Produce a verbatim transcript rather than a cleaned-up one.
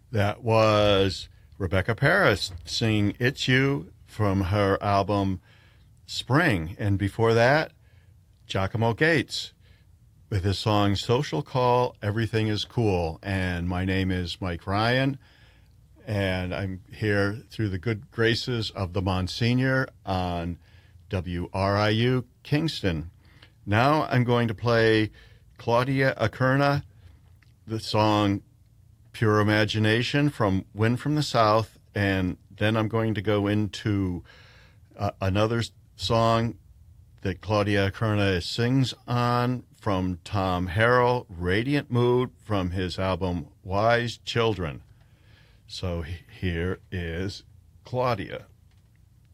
That was Rebecca Paris singing It's You from her album Spring. And before that, Giacomo Gates with his song Social Call, Everything is Cool. And my name is Mike Ryan, and I'm here through the good graces of the Monsignor on W R I U Kingston. Now I'm going to play Claudia Akerna, the song Pure Imagination from Wind from the South, and then I'm going to go into uh, another song that Claudia Akerna sings on from Tom Harrell, Radiant Mood, from his album Wise Children. So here is Claudia.